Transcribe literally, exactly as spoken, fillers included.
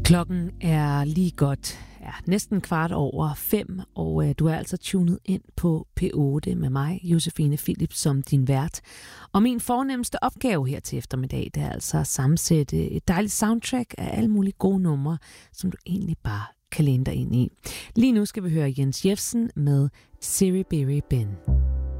Klokken er lige godt, ja, næsten kvart over fem, og øh, du er altså tunet ind på P otte med mig, Josefine Philips, som din vært. Og min fornemmeste opgave her til eftermiddag, det er altså at sammensætte et dejligt soundtrack af alle mulige gode numre, som du egentlig bare kan læne dig ind i. Lige nu skal vi høre Jens Jeffersen med Siri Biri Ben.